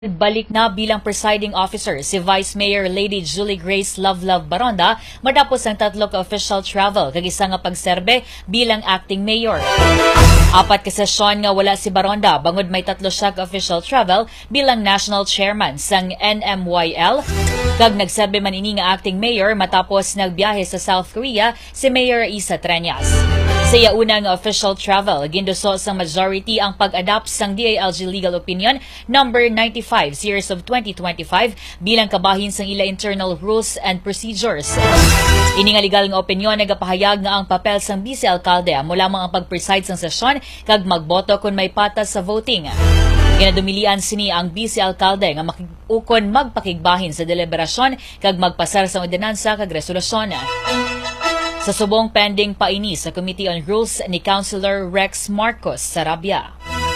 Balik na bilang presiding officer si Vice Mayor Lady Julie Grace Lovelove Baronda matapos ang tatlo ka official travel kag isa nga pagserbe bilang acting mayor. Apat ka sesyon nga wala si Baronda bangod may tatlo siya ka official travel bilang national chairman sang NMYL kag nagserbe man ini nga acting mayor matapos nagbiyahe sa South Korea si Mayor Isa Treñas. Sa una nga official travel, ginduso sang majority ang pag-adapt sang DILG Legal Opinion number 95 series of 2025 bilang kabahin sang ila internal rules and procedures. Ini nga legal nga opinion nagapahayag nga ang papel sang vice alcalde amo lamang ang pag-preside sang sesyon kag magboto kung may patas sa voting. Ginadumilian sini ang vice alcalde nga makiukon magpakigbahin sa deliberasyon kag magpasar sang ordinansa kag resolusyon. Sa subong pending paini sa Committee on Rules ni Councilor Rex Marcos Sarabia.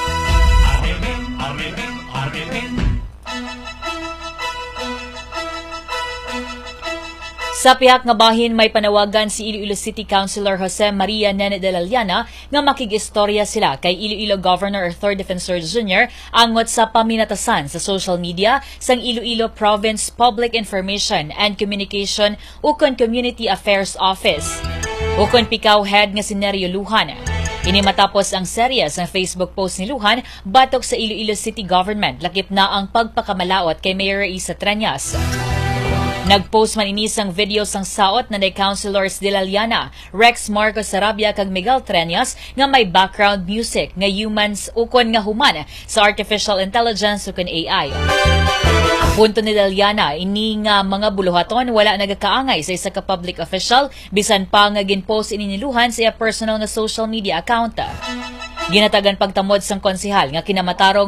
Sa pihak nga bahin may panawagan si Iloilo City Councilor Jose Maria Nene de la Llana nga makig-istorya sila kay Iloilo Governor Arthur Defensor Jr. angot sa paminatasan sa social media sang Iloilo Province Public Information and Communication ukon Community Affairs Office. Ukon pikaw head nga si Nerio Lujan. Ini matapos ang serya sa Facebook post ni Lujan batok sa Iloilo City Government lakip na ang pagpakamalaot kay Mayor Isa Treñas. Nagpost man ini sang video sang saot na Councilors de la Llana, Rex Marcos Sarabia kag Miguel Treñas nga may background music nga humans ukon nga human sa artificial intelligence ukon AI. Punto ni Daliana, ini nga mga buluhaton wala nagakaangay sa isa ka public official bisan pa nga ginpost ini ni Lujan sa iya personal nga social media account. Ginatagan pagtamod sang konsehal nga kinamatarong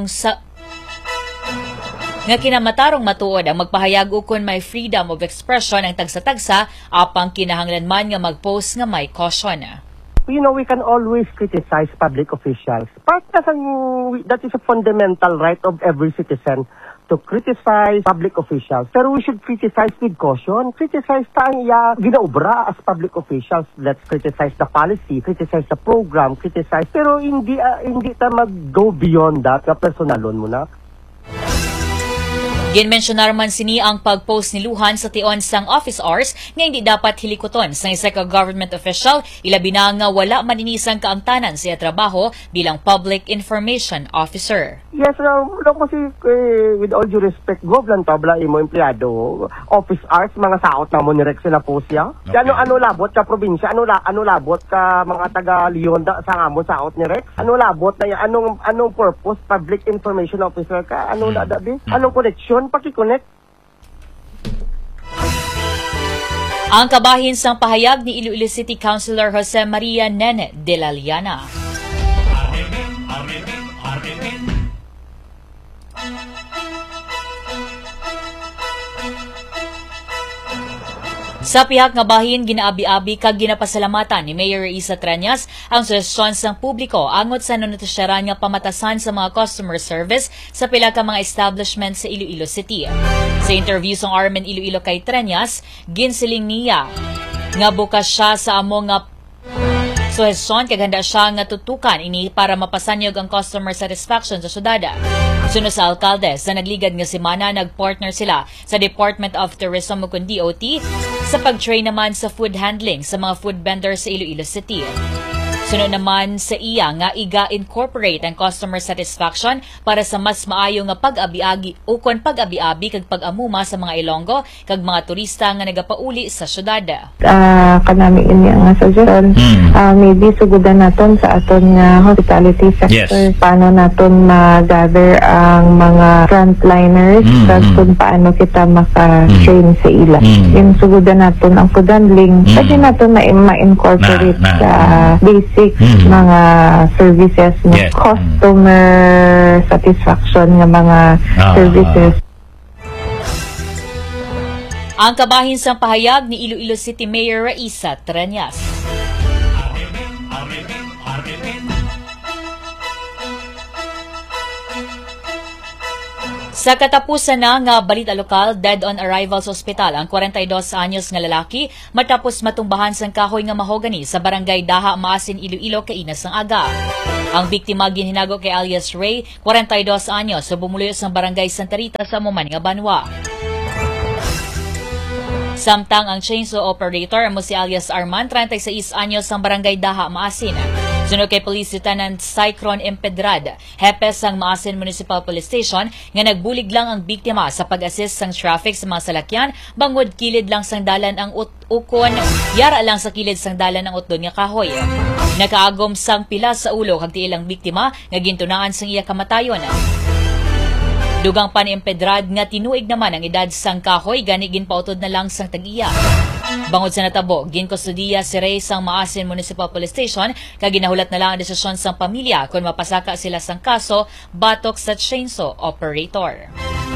matuod ang magpahayag ukon may freedom of expression ang tagsa-tagsa apang kinahanglan man nga mag-post nga may caution. You know, we can always criticize public officials. That is a fundamental right of every citizen to criticize public officials. Pero we should criticize with caution. Criticize taang ginaobra as public officials. Let's criticize the policy, criticize the program, criticize. Pero hindi ta mag-go beyond that na personalon mo na. Ginmensyonar man sini ang pag-post ni Lujan sa tion sang office hours nga hindi dapat hilikoton sa isa ka government official ilabi na nga wala maninisang kaangtanan sa trabaho bilang public information officer. Yes, kasi with all due respect, govlan tabla imo empleyado, office hours mga saot na mo ni Rex na po siya. Okay. Ano labot ka probinsya, ano labot ka mga taga Leon sa amo saot ni Rex? Ano labot na anong purpose public information officer ka? Ano na dabi? Anong connection paki-connect? Ang kabahin sang pahayag ni Iloilo City Councilor Jose Maria Nene de la Llana. Sa pihak nga bahin, ginaabi-abi kag ginapasalamatan ni Mayor Isa Treñas ang suhestyon sang publiko angot sa notisyaran nga pamatasan sa mga customer service sa pila ka mga establishment sa Iloilo City. Sa interview sang Armen Iloilo kay Treñas, ginsiling niya nga bukas siya sa amo nga suhestyon kag handa siya nga tutukan ini para mapasanyog ang customer satisfaction sa syudad. Sunod sa alkalde, sa nagligad nga semana, nagpartner sila sa Department of Tourism ug DOT sa pag-train naman sa food handling sa mga food vendors sa Iloilo City. Sunod naman sa iya nga iga-incorporate ang customer satisfaction para sa mas maayo nga pag-abi-abi kag pag-amuma sa mga Ilonggo kag mga turista nga nagapauli sa syudad. Kanami ini ang suggestion, maybe sugudan naton sa aton nga hospitality sector. Yes. Paano naton ma-gather ang mga frontliners kag kung paano kita maka-train sa ila. Yung sugudan naton ang food handling, pwede naton ma-incorporate sa basic mga services ng customer satisfaction ng mga services. Ang kabahin sang pahayag ni Iloilo City Mayor Isa Treñas. Sa katapusan na nga balita lokal, dead on arrival sa ospital ang 42 anyos nga lalaki matapos matumbahan sang kahoy nga mahogani sa barangay Daha, Maasin, Iloilo, kainas ng aga. Ang biktima ginhinago kay alias Ray, 42 anyos, sa bumuluyo sa barangay Santa Rita sa Muman nga Banwa. Samtang ang chainsaw operator mo si alias Arman, 36 anyos, sa barangay Daha, Maasin. Sunod kay Police Lieutenant Cycron Empedrad, hepes sang Maasin Municipal Police Station, nga nagbulig lang ang biktima sa pag-assist sang traffic sa mga salakyan, bangod kilid lang sang dalan ang ukon, yara lang sa kilid sang dalan ang utdon nga kahoy. Nakaagom sang pila sa ulo kag tiilang biktima nga gintunaan sang iya kamatayon. Dugang pa ni Empedrad nga tinuig naman ang edad sang kahoy, gani ginpautod na lang sang tag-iya. Bangod sa natabo, ginkustudiya si Ray sang Maasin Municipal Police Station kag ginahulat na lang ang desisyon sang pamilya kung mapasaka sila sang kaso batok sa chainsaw operator.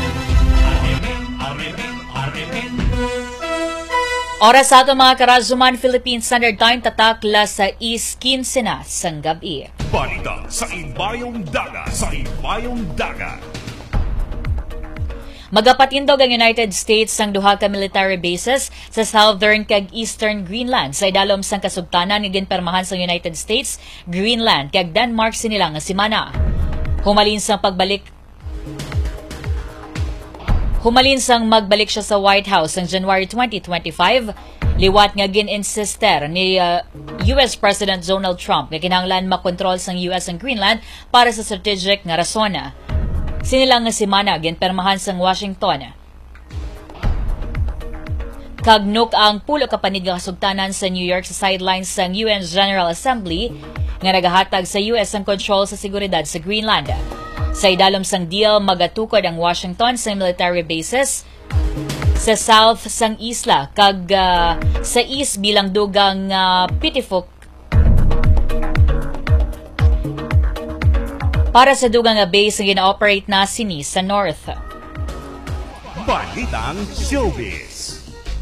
Oras sa ato mga karazuman, Philippine Standard Time, tatakla sa East 15 na sang gabi. Balita sa Imbayong Dagat. Magapatindog ang United States sang duha ka military bases sa southern kag eastern Greenland sa idalom sang kasugtanan nga ginpermahan sa United States, Greenland kag Denmark sinilang nga semana. Humalin sang magbalik siya sa White House ang January 2025, liwat nga gin-insister ni US President Donald Trump nga kinahanglan makontrol sang US ang Greenland para sa strategic nga rason. Sinilang nga semana ginpermahan sang Washington. Kagnok ang pulo ka panid nga kasugtanan sa New York sa sidelines sang UN General Assembly nga nagahatag sa US ang control sa seguridad sa Greenland. Sa idalom sang deal, magatukod ang Washington sa military bases sa south sang isla kag sa east bilang dugang Pitifuk para sa dugang nga base nga gina-operate na sini sa north. Balitang Showbiz.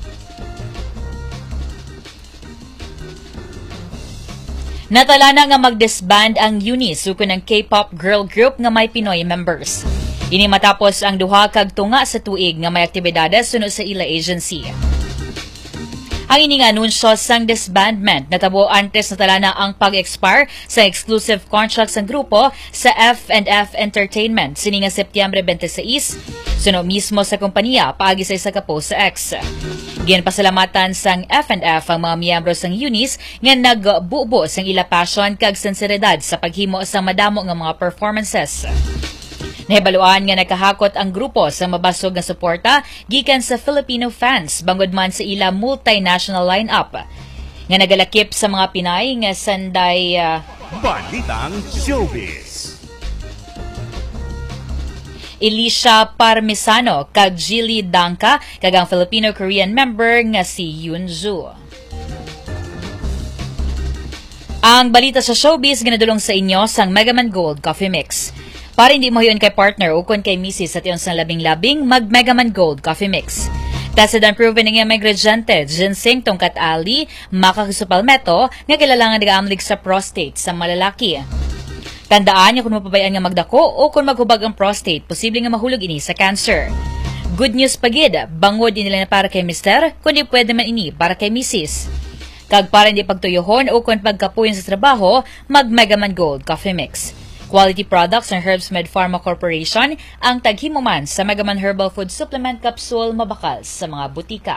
Natalana nga mag-disband ang UNIS sukon ng K-pop girl group nga may Pinoy members. Ini matapos ang duha kag tunga sa tuig nga may aktibidades sunod sa ila agency. Ang ining anunsyo sang disbandment natabo antes natalana ang pag-expire sa exclusive contract sang grupo sa F&F Entertainment sini nga Setyembre 26, suno mismo sa kompanya paagi sa isa ka post sa X. Ginpasalamatan sang F&F ang mga miyembro sang UNIS nga nagbubo sang ila passion kag sinseridad sa paghimo sa madamo nga mga performances. Nahibaluan nga nakahakot ang grupo sa mabasog nga suporta gikan sa Filipino fans bangod man sa ila multinational lineup nga nagalakip sa mga Pinay nga sanday Balitang Showbiz. Elisha Parmisano kag Jilly Danka kag ang Filipino-Korean member nga si Yunzu. Ang balita sa showbiz ginadulong sa inyo sang Megaman Gold Coffee Mix. Para hindi mo yun kay partner o kung kay misis sa tiyon sang labing-labing, mag-Megaman Gold Coffee Mix. Tested and proven nga may ingrediente, ginseng, tongkat ali, makakasupalmeto, nga kailangan nag-aamlig sa prostate sa malalaki. Tandaan niyo kung mapabayaan nga magdako o kung maghubag ang prostate, posible nga mahulog ini sa cancer. Good news pagid, bangod nila na para kay mister, kundi pwede man ini para kay misis. Kag para hindi pagtuyohon o kung pagkapuyin sa trabaho, mag-Megaman Gold Coffee Mix. Quality products ng Herbs Med Pharma Corporation ang taghimuman sa Megaman Herbal Food Supplement Capsule mabakal sa mga butika.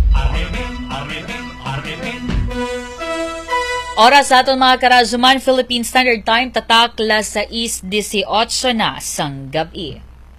Oras sa aton mga karazuman, Philippine Standard Time, tatakla sa East 18 na sang gabi.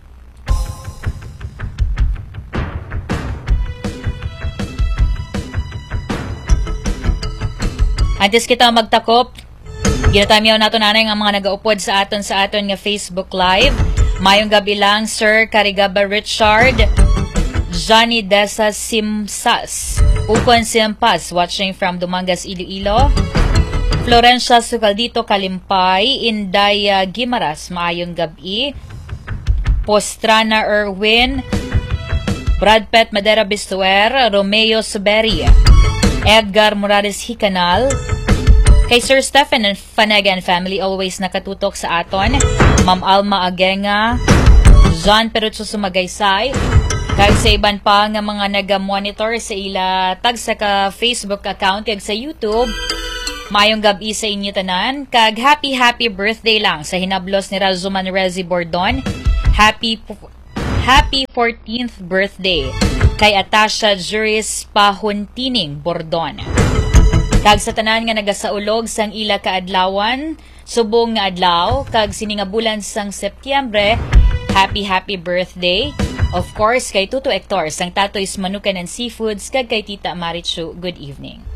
Antes kita magtakop, ginatamiyaw nato nanay nga mga nagaupod sa aton nga Facebook Live. Mayong gabi lang, Sir Carigaba Richard, Johnny Desa Simsas, Ukon Simpas, watching from Dumangas, Iloilo, Florencia Sucaldito Kalimpay, Indaya Gimaras, maayong gabi, Postrana Erwin, Brad Pet Madera Bistuer, Romeo Suberi, Edgar Morales Hicanal, kay Sir Stephen and Fanagan family always nakatutok sa aton, Ma'am Alma Agenga, John Perutso Sumagaysay, kag sa iban pa nga mga naga-monitor sa ila tag sa ka Facebook account kag sa YouTube. Mayong gabi sa inyo tanan, kag happy birthday lang sa hinablos ni Razuman Rezi Bordon. Happy 14th birthday kay Atasha Juris Pahuntining Bordon. Kag sa tanan nga nagasaulog sang ila kaadlawan, subong nga adlaw, kag sini nga bulan sang Setyembre, happy birthday. Of course, kay Tuto Hector, sang Tatoy's Manukan and Seafoods, kag kay Tita Marichu, good evening.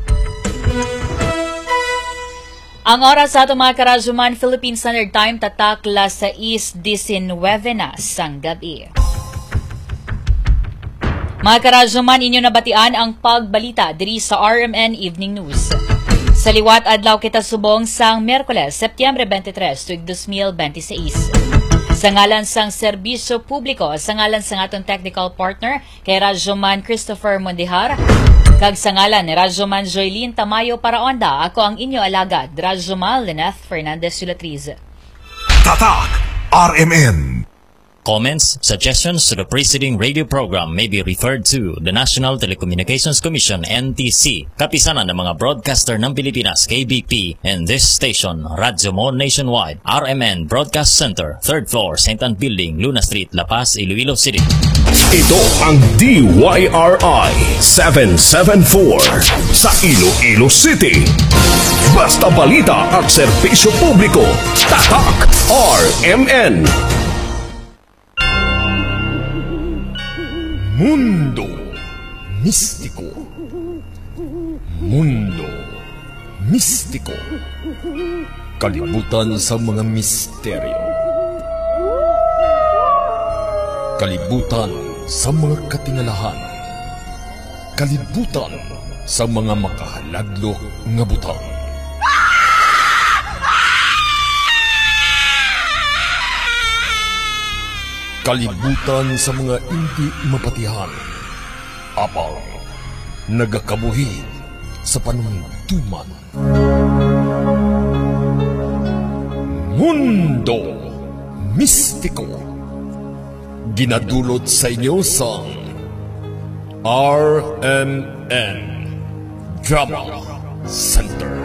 Ang oras sa ato mga karazuman, Philippine Standard Time, tatakla sa 6:19 na sang gabi. Mga karazuman, inyo nabatian ang pagbalita diri sa RMN Evening News. Sa liwat adlaw kita subong sang Miyerkules, Setyembre 23, tuig 2026. Sa ngalan sang serbisyo publiko, sa ngalan sang atong technical partner kay Rajoman Christopher Mondihar, kag sa ngalan ni Rajoman Joylene Tamayo Paraonda, ako ang inyo alagad, Rajomal Lyneth Fernandez Sulatriz. Tatak RMN. Comments, suggestions to the preceding radio program may be referred to the National Telecommunications Commission, NTC, kapisanan ng mga broadcaster ng Pilipinas, KBP, and this station, Radyo Mo Nationwide, RMN Broadcast Center, 3rd floor, St. Anne Building, Luna Street, La Paz, Iloilo City. Ito ang DYRI 774 sa Iloilo City. Basta balita at serbisyo publiko. Tatak RMN. Mundo Mistiko. Mundo Mistiko. Kalibutan sa mga misteryo. Kalibutan sa mga katingalahan. Kalibutan sa mga makahaladlok nga butang. Kalibutan sa mga hindi mapatihan. Apang nagakabuhi sa panuntuman. Mundo Mistiko. Ginadulot sa inyo sa RMN Drama Center.